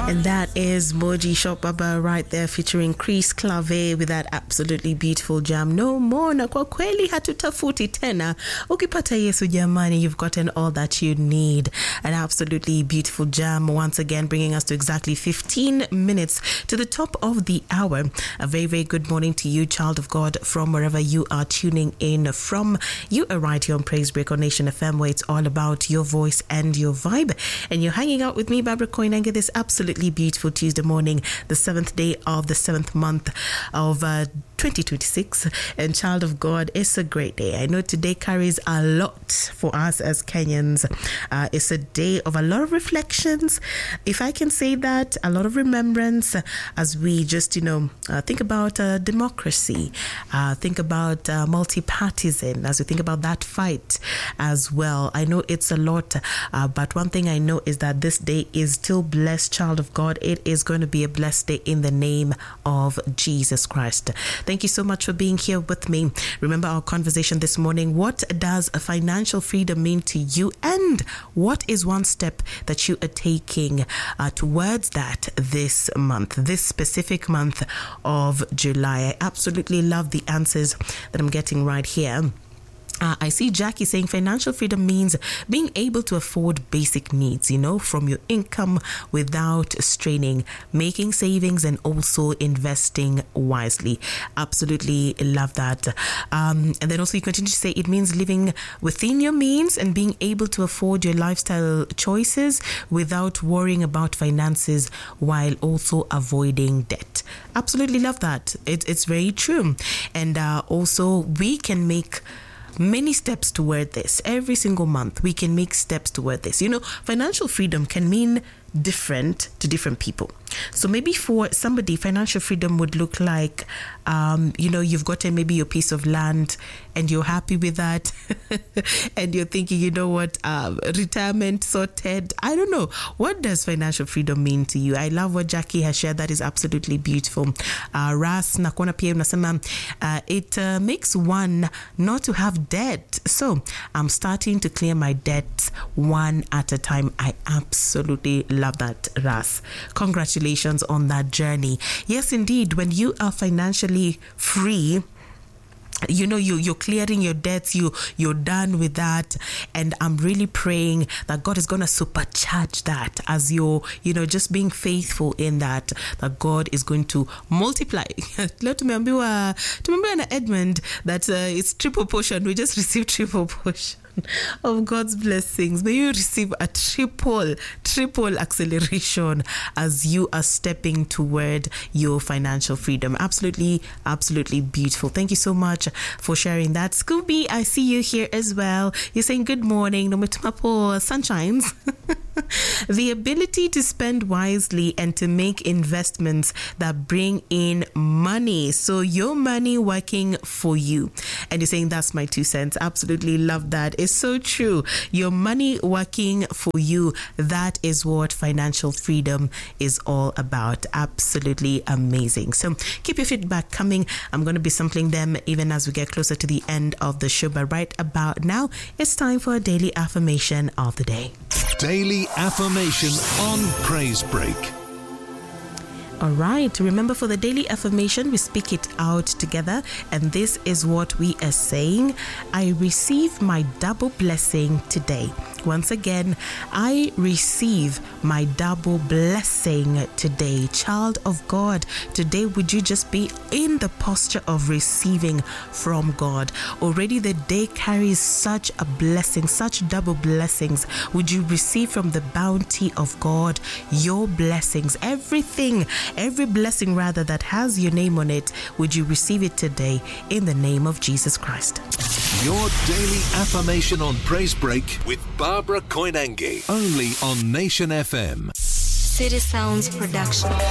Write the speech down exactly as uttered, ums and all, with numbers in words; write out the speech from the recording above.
And that is Moji Shop Baba right there featuring Chris Clave with that absolutely beautiful jam. No more na kwa kweli hatutafuti tena. Ukipata Yesu jamani, you've gotten all that you need. An absolutely beautiful jam once again bringing us to exactly fifteen minutes to the top of the hour. A very, very good morning to you, child of God, from wherever you are tuning in from. You are right here on Praise Break on Nation F M, where it's all about your voice and your vibe. And you're hanging out with me, Barbara Koinange, this absolutely beautiful Tuesday morning, the seventh day of the seventh month of uh, twenty twenty-six. And child of God, it's a great day. I know today carries a lot for us as Kenyans. Uh, it's a day of a lot of reflections, if I can say that, a lot of remembrance as we just, you know, uh, think about uh, democracy, uh, think about uh, multi-partisan, as we think about that fight as well. I know it's a lot, uh, but one thing I know is that this day is still blessed, child of God. It is going to be a blessed day in the name of Jesus Christ. Thank you so much for being here with me. Remember our conversation this morning. What does a financial freedom mean to you? And what is one step that you are taking uh, towards that this month, this specific month of July? I absolutely love the answers that I'm getting right here. Uh, I see Jackie saying financial freedom means being able to afford basic needs, you know, from your income without straining, making savings and also investing wisely. Absolutely love that. Um, and then also you continue to say it means living within your means and being able to afford your lifestyle choices without worrying about finances while also avoiding debt. Absolutely love that. It, it's very true. And uh, also we can make many steps toward this. Every single month we can make steps toward this. You know, financial freedom can mean different to different people. So maybe for somebody, financial freedom would look like, um, you know, you've gotten maybe your piece of land and you're happy with that. And you're thinking, you know what, um, retirement sorted. I don't know. What does financial freedom mean to you? I love what Jackie has shared. That is absolutely beautiful. Uh, Ras, nakuona pia unasema, uh, it uh, makes one not to have debt. So I'm starting to clear my debts one at a time. I absolutely love that, Ras. Congratulations on that journey. Yes, indeed. When you are financially free, you know, you, you're clearing your debts, you, you're done with that. And I'm really praying that God is going to supercharge that as you're, you know, just being faithful in that, that God is going to multiply. Leo tumeambiwa, tumeambiwa na Edmund that uh, it's triple portion. We just received triple portion of God's blessings. May you receive a triple, triple acceleration as you are stepping toward your financial freedom. Absolutely, absolutely beautiful. Thank you so much for sharing that. Scooby, I see you here as well. You're saying good morning. Nometumapo sunshines. The ability to spend wisely and to make investments that bring in money. So your money working for you. And you're saying that's my two cents. Absolutely love that. It's so true. Your money working for you. That is what financial freedom is all about. Absolutely amazing. So keep your feedback coming. I'm going to be sampling them even as we get closer to the end of the show. But right about now, it's time for a daily affirmation of the day. Daily affirmation on Praise Break. All right. Remember, for the daily affirmation, we speak it out together. And this is what we are saying. I receive my double blessing today. Once again, I receive my double blessing today. Child of God, today would you just be in the posture of receiving from God? Already the day carries such a blessing, such double blessings. Would you receive from the bounty of God your blessings? Everything, every blessing rather that has your name on it, would you receive it today in the name of Jesus Christ? Your daily affirmation on Praise Break with Barbara Koinange. Only on Nation F M. City Sounds Production.